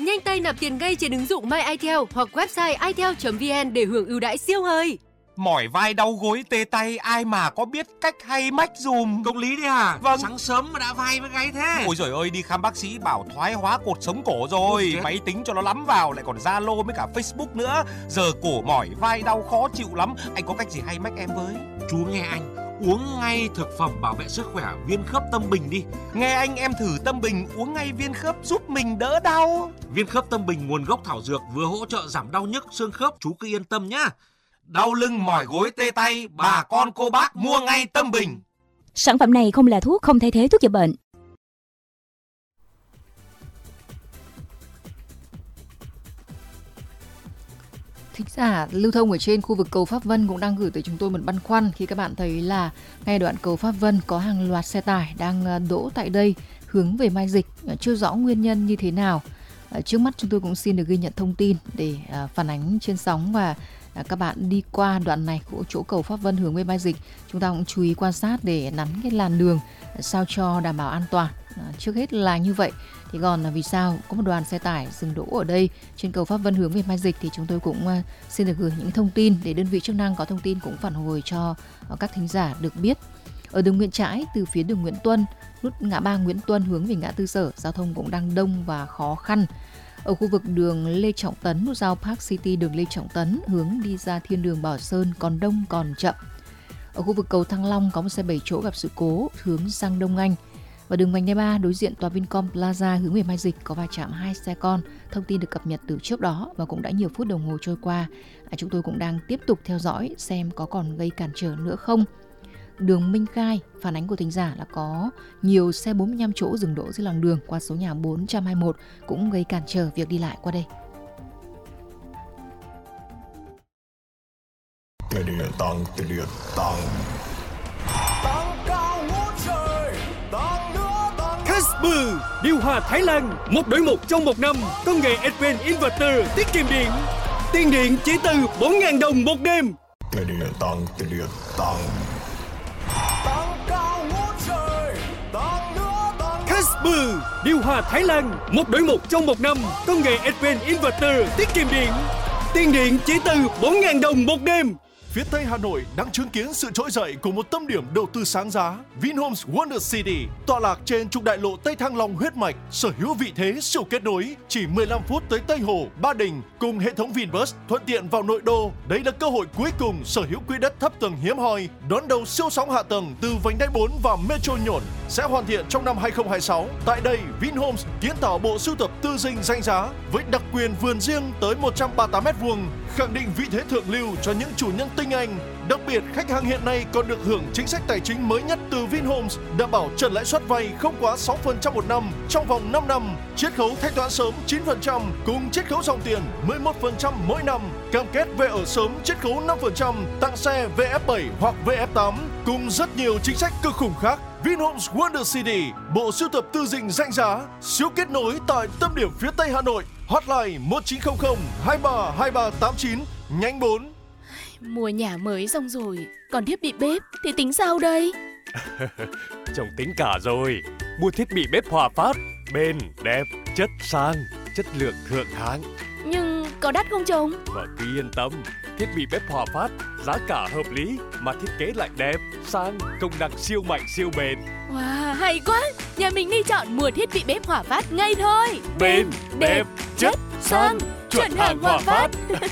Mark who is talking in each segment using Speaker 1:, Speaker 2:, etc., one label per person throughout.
Speaker 1: nhanh tay nạp tiền ngay trên ứng dụng My iTel hoặc website itel.vn để hưởng ưu đãi siêu hời.
Speaker 2: Mỏi vai đau gối tê tay ai mà có biết cách hay mách dùm.
Speaker 3: Công lý đấy à?
Speaker 2: Vâng.
Speaker 3: Sáng sớm mà đã vai với gáy thế.
Speaker 2: Ôi giời ơi, đi khám bác sĩ bảo thoái hóa cột sống cổ rồi. Máy tính cho nó lắm vào, lại còn Zalo với cả Facebook nữa. Giờ cổ mỏi vai đau khó chịu lắm. Anh có cách gì hay mách em với?
Speaker 3: Chú nghe anh, uống ngay thực phẩm bảo vệ sức khỏe Viên Khớp Tâm Bình đi.
Speaker 2: Nghe anh em thử Tâm Bình uống ngay viên khớp giúp mình đỡ đau.
Speaker 3: Viên Khớp Tâm Bình nguồn gốc thảo dược, vừa hỗ trợ giảm đau nhức xương khớp, chú cứ yên tâm nhá.
Speaker 2: Đau lưng mỏi gối tê tay, bà con cô bác mua ngay Tâm Bình.
Speaker 4: Sản phẩm này không là thuốc, không thay thế thuốc chữa bệnh.
Speaker 5: Thính giả lưu thông ở trên khu vực cầu Pháp Vân cũng đang gửi tới chúng tôi một băn khoăn khi các bạn thấy là ngay đoạn cầu Pháp Vân có hàng loạt xe tải đang đỗ tại đây hướng về Mai Dịch, chưa rõ nguyên nhân như thế nào. Trước mắt chúng tôi cũng xin được ghi nhận thông tin để phản ánh trên sóng, và các bạn đi qua đoạn này của chỗ cầu Pháp Vân hướng về Mai Dịch, chúng ta cũng chú ý quan sát để nắn cái làn đường sao cho đảm bảo an toàn. Trước hết là như vậy. Thì còn vì sao có một đoàn xe tải dừng đỗ ở đây trên cầu Pháp Vân hướng về Mai Dịch thì chúng tôi cũng xin được gửi những thông tin để đơn vị chức năng có thông tin cũng phản hồi cho các thính giả được biết. Ở đường Nguyễn Trãi từ phía đường Nguyễn Tuân, nút ngã ba Nguyễn Tuân hướng về ngã tư Sở, giao thông cũng đang đông và khó khăn. Ở khu vực đường Lê Trọng Tấn, nút giao Park City đường Lê Trọng Tấn hướng đi ra thiên đường Bảo Sơn còn đông còn chậm. Ở khu vực cầu Thăng Long có một xe 7 chỗ gặp sự cố hướng sang Đông Anh. Và đường vành đai 3 đối diện tòa Vincom Plaza hướng về Mai Dịch có va chạm 2 xe con. Thông tin được cập nhật từ trước đó và cũng đã nhiều phút đồng hồ trôi qua. Chúng tôi cũng đang tiếp tục theo dõi xem có còn gây cản trở nữa không. Đường Minh Khai, phản ánh của thính giả là có nhiều xe 45 chỗ dừng đỗ dưới lòng đường qua số nhà 421 cũng gây cản trở việc đi lại qua đây.
Speaker 6: Casper, điều hòa Thái Lan, 1 đổi 1 trong 1 năm, công nghệ Advanced Inverter tiết kiệm điện. Tiền điện chỉ từ 4.000 đồng một đêm.
Speaker 7: Tiền điện tăng.
Speaker 6: Casper, điều hòa Thái Lan, 1 đổi 1 trong 1 năm, công nghệ Advanced Inverter tiết kiệm điện. Tiền điện chỉ từ 4.000 đồng một đêm.
Speaker 7: Phía Tây Hà Nội đang chứng kiến sự trỗi dậy của một tâm điểm đầu tư sáng giá, Vinhomes Wonder City, tọa lạc trên trục đại lộ Tây Thăng Long huyết mạch, sở hữu vị thế siêu kết nối, chỉ 15 phút tới Tây Hồ, Ba Đình, cùng hệ thống Vinbus thuận tiện vào nội đô. Đây là cơ hội cuối cùng sở hữu quỹ đất thấp tầng hiếm hoi, đón đầu siêu sóng hạ tầng từ vành đai 4 và Metro Nhổn sẽ hoàn thiện trong năm 2026. Tại đây, Vinhomes kiến tạo bộ sưu tập tư dinh danh giá với đặc quyền vườn riêng tới 138 m², khẳng định vị thế thượng lưu cho những chủ nhân tinh anh. Đặc biệt, khách hàng hiện nay còn được hưởng chính sách tài chính mới nhất từ Vinhomes, đảm bảo trần lãi suất vay không quá 6% một năm trong vòng 5 năm, chiết khấu thanh toán sớm 9% cùng chiết khấu dòng tiền 11% mỗi năm, cam kết về ở sớm chiết khấu 5%, tặng xe VF7 hoặc VF8 cùng rất nhiều chính sách cực khủng khác. Vinhomes Wonder City, bộ sưu tập tư dinh danh giá, siêu kết nối tại tâm điểm phía Tây Hà Nội. Hotline 1900 23 2389 nhánh 4.
Speaker 8: Mua nhà mới xong rồi, còn thiết bị bếp thì tính sao đây?
Speaker 6: Chồng tính cả rồi. Mua thiết bị bếp Hòa Phát, bền, đẹp, chất sang, chất lượng thượng hạng.
Speaker 8: Nhưng có đắt không chồng?
Speaker 6: Vợ cứ yên tâm, thiết bị bếp Hòa Phát giá cả hợp lý mà thiết kế lại đẹp, sang, công năng siêu mạnh siêu bền.
Speaker 8: Wow, hay quá! Nhà mình đi chọn mua thiết bị bếp Hòa Phát ngay thôi.
Speaker 6: Bền, đẹp, chất, sang, chuẩn hàng Hòa Phát.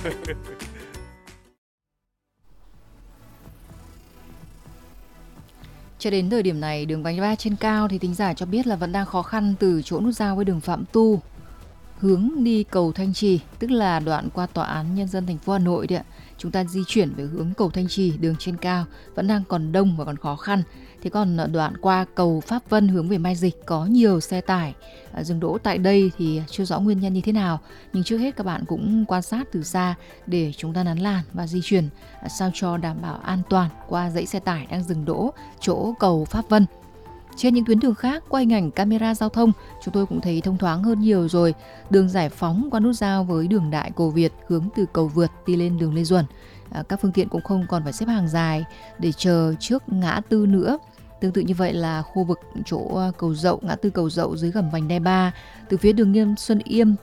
Speaker 5: Cho đến thời điểm này, đường vành đai 3 trên cao thì thính giả cho biết là vẫn đang khó khăn từ chỗ nút giao với đường Phạm Tu hướng đi cầu Thanh Trì, tức là đoạn qua Tòa án Nhân dân thành phố Hà Nội đấy ạ. Chúng ta di chuyển về hướng cầu Thanh Trì, đường trên cao vẫn đang còn đông và còn khó khăn. Thế còn đoạn qua cầu Pháp Vân hướng về Mai Dịch có nhiều xe tải dừng đỗ tại đây thì chưa rõ nguyên nhân như thế nào. Nhưng trước hết các bạn cũng quan sát từ xa để chúng ta nắn làn và di chuyển sao cho đảm bảo an toàn qua dãy xe tải đang dừng đỗ chỗ cầu Pháp Vân. Trên những tuyến đường khác, qua hình ảnh camera giao thông, chúng tôi cũng thấy thông thoáng hơn nhiều rồi. Đường Giải Phóng qua nút giao với đường Đại Cổ Việt hướng từ cầu Vượt đi lên đường Lê Duẩn. Các phương tiện cũng không còn phải xếp hàng dài để chờ trước ngã tư nữa. Tương tự như vậy là khu vực chỗ cầu Dậu, ngã tư cầu Dậu dưới gầm vành đai 3, từ phía đường Nghiêm Xuân Yêm